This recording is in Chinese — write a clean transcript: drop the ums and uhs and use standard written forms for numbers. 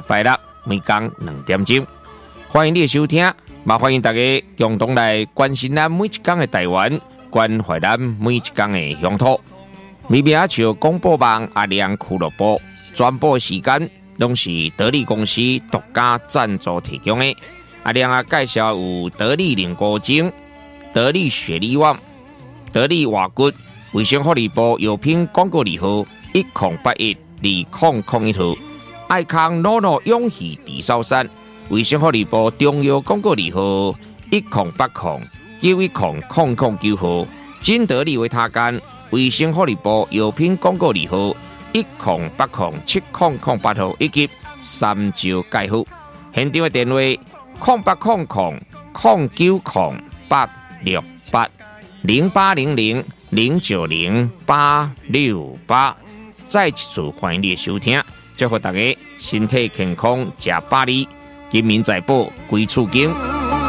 拜六每天2点钟，欢迎你的收听，也欢迎大家共同来关心咱每一天的台湾，关怀咱每一天的乡土。咪咪阿树广播网阿亮俱乐部转播时间，拢是得力公司独家赞助提供的。阿亮啊，介绍有得力凝固精、得力雪力旺、得力瓦骨、卫生福利部药品广告字号10812001号，爱康诺诺永续地烧山，卫生福利部中药广告字号1080910009号，金得力维他干。卫生福利部药品广告字号10807008号以及三招介护。现场的电话0800-8680800-0900868。再一次欢迎你的收听，祝福大家身体健康，吃百里，金民财宝归厝经。